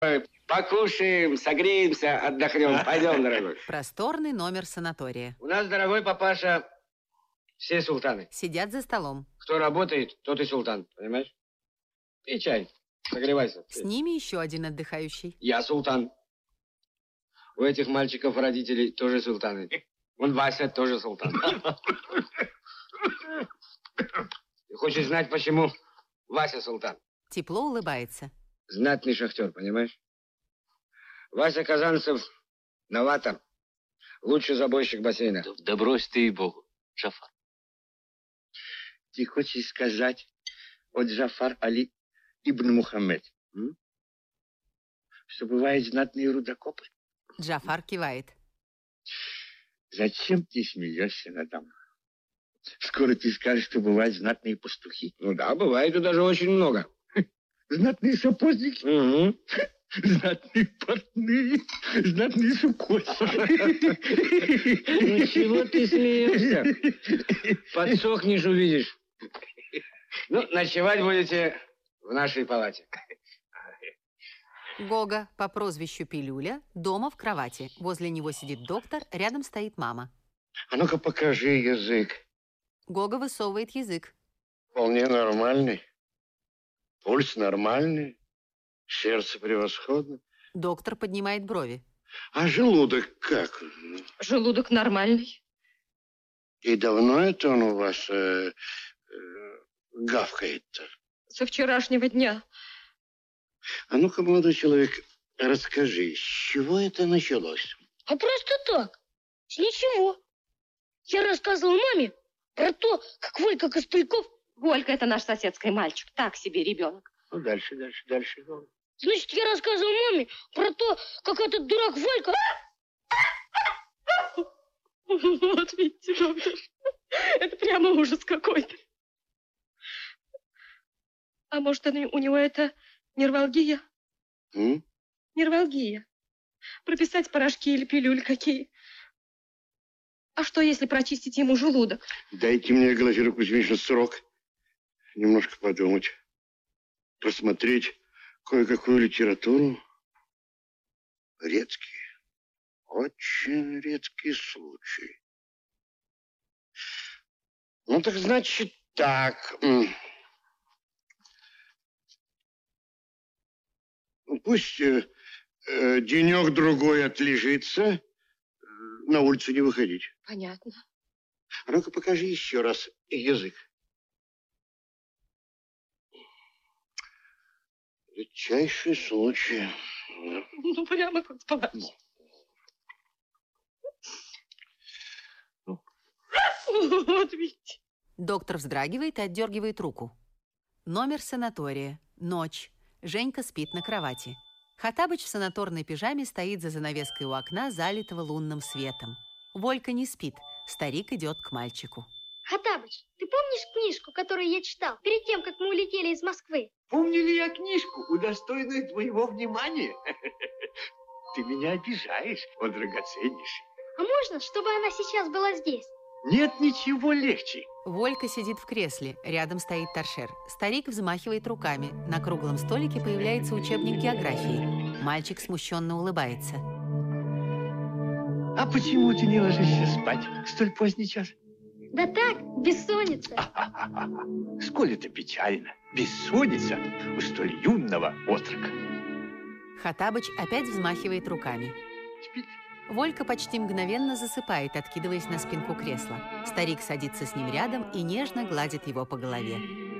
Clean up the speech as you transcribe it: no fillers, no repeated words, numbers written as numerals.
Покушаем, согреемся, отдохнем. Пойдем, дорогой. Просторный номер санатория. У нас, дорогой папаша, все султаны. Сидят за столом. Кто работает, тот и султан, понимаешь? Пей чай, согревайся. С ними еще один отдыхающий. Я султан. У этих мальчиков родителей тоже султаны. Вон Вася тоже султан. Ты хочешь знать, почему Вася султан? Тепло улыбается. Знатный шахтер, понимаешь? Вася Казанцев новатор. Лучший забойщик бассейна. Да брось ты, ей-богу, Джафар. Ты хочешь сказать, от Джафар Али ибн Мухаммед, что бывают знатные рудокопы? Джафар кивает. Зачем ты смеешься надо мной? Скоро ты скажешь, что бывают знатные пастухи. Ну да, бывает и даже очень много. Знатные сапожники. Угу. Знатные портные. Знатные сукоси. Ну чего ты смеешься? Подсохнешь, увидишь. Ну, ночевать будете в нашей палате. Гога по прозвищу Пилюля дома в кровати. Возле него сидит доктор, рядом стоит мама. А ну-ка покажи язык. Гога высовывает язык. Вполне нормальный. Пульс нормальный. Сердце превосходно. Доктор поднимает брови. А желудок как? Желудок нормальный. И давно это он у вас гавкает-то? Со вчерашнего дня. А ну-ка, молодой человек, расскажи, с чего это началось? А просто так. С ничего. Я рассказывал маме про то, как Волька Костыльков... Волька — это наш соседский мальчик. Так себе ребенок. Ну, дальше. Значит, я рассказывал маме про то, как этот дурак Волька... Вот видите, доктор. Это прямо ужас какой-то. А может, у него это нервалгия? Нервалгия. Прописать порошки или пилюли какие. А что, если прочистить ему желудок? Дайте мне, Глафира Кузьмична, срок. Немножко подумать. Просмотреть кое-какую литературу. Редкий. Очень редкий случай. Ну, так значит так. Пусть денек-другой отлежится, на улицу не выходить. Понятно. А ну-ка покажи еще раз язык. Редчайший случай. Ну, прямо как плачь. Вот видите. Доктор вздрагивает и отдергивает руку. Номер санатория. Ночь. Женька спит на кровати. Хаттабыч в санаторной пижаме стоит за занавеской у окна, залитого лунным светом. Волька не спит. Старик идет к мальчику. Хаттабыч, ты помнишь книжку, которую я читал перед тем, как мы улетели из Москвы? Помню ли я книжку, удостойную твоего внимания? Ты меня обижаешь, о драгоценнейший. А можно, чтобы она сейчас была здесь? Нет ничего легче. Волька сидит в кресле, рядом стоит торшер. Старик взмахивает руками. На круглом столике появляется учебник географии. Мальчик смущенно улыбается. А почему ты не ложишься спать в столь поздний час? Да так, бессонница. Сколь это печально. Бессонница у столь юного отрока. Хаттабыч опять взмахивает руками. Спит. Волька почти мгновенно засыпает, откидываясь на спинку кресла. Старик садится с ним рядом и нежно гладит его по голове.